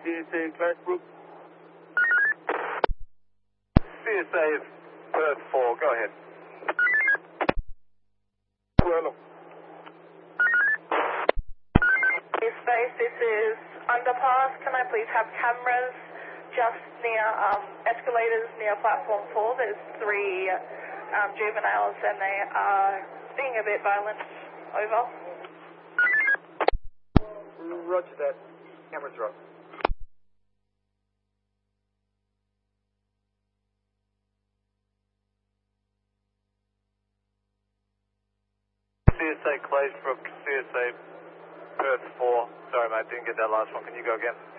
CSA Clarksbrook. CSA Perth 4, go ahead. Hello. Space, this is underpass. Can I please have cameras just near escalators near platform 4? There's 3 juveniles and they are being a bit violent. Over. Roger that. Cameras are up. CSA Claysbrook, CSA Perth 4. Sorry mate, didn't get that last one. Can you go again?